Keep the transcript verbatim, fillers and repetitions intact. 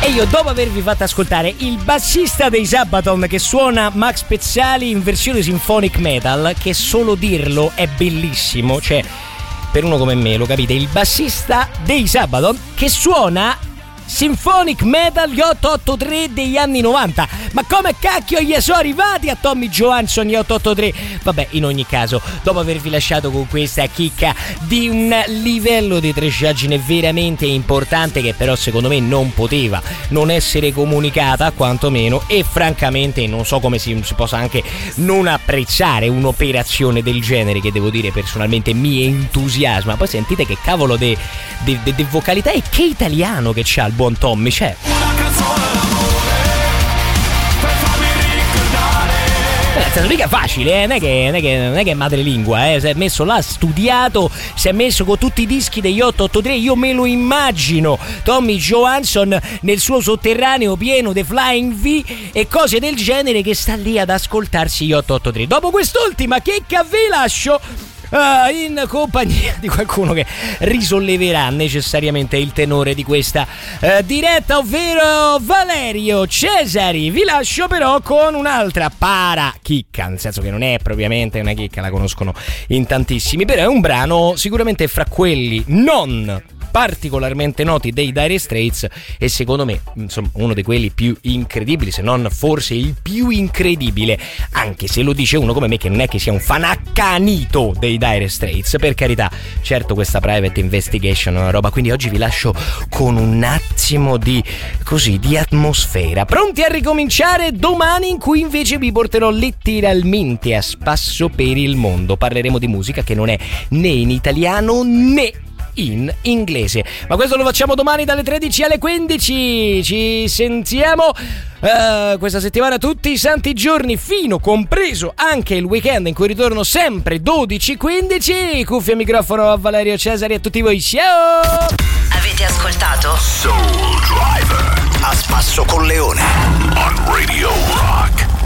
E io, dopo avervi fatto ascoltare il bassista dei Sabaton che suona Max Pezzali in versione symphonic metal, che solo dirlo è bellissimo, cioè per uno come me, lo capite, il bassista dei Sabaton che suona symphonic metal gli otto otto tre degli anni novanta. Ma come cacchio gli sono arrivati a Tommy Johansson gli otto otto tre? Vabbè, in ogni caso, dopo avervi lasciato con questa chicca di un livello di trasciaggine veramente importante, che però secondo me non poteva non essere comunicata, quantomeno, e francamente non so come si, si possa anche non apprezzare un'operazione del genere, che devo dire personalmente mi entusiasma. Poi sentite che cavolo di de, de, de vocalità, e che italiano che c'ha il buon Tommy, c'è. Non è mica facile, eh? non, è che, non, è che, non è che è madrelingua, eh? Si è messo là, studiato, si è messo con tutti i dischi degli otto otto tre. Io me lo immagino Tommy Johansson nel suo sotterraneo pieno di Flying V e cose del genere, che sta lì ad ascoltarsi gli otto otto tre. Dopo quest'ultima chicca vi lascio Uh, in compagnia di qualcuno che risolleverà necessariamente il tenore di questa uh, diretta, ovvero Valerio Cesari. Vi lascio però con un'altra para chicca, nel senso che non è propriamente una chicca, la conoscono in tantissimi, però è un brano sicuramente fra quelli non particolarmente noti dei Dire Straits, e secondo me insomma uno di quelli più incredibili, se non forse il più incredibile, anche se lo dice uno come me che non è che sia un fan accanito dei Dire Straits, per carità. Certo, questa Private Investigation è una roba, quindi oggi vi lascio con un attimo di così di atmosfera, pronti a ricominciare domani, in cui invece vi porterò letteralmente a spasso per il mondo. Parleremo di musica che non è né in italiano né in inglese, ma questo lo facciamo domani dalle tredici alle quindici. Ci sentiamo uh, questa settimana tutti i santi giorni, fino compreso anche il weekend, in cui ritorno sempre dodici quindici. Cuffia e microfono a Valerio Cesari e a tutti voi. Ciao! Avete ascoltato Soul Driver a spasso con Leone on Radio Rock.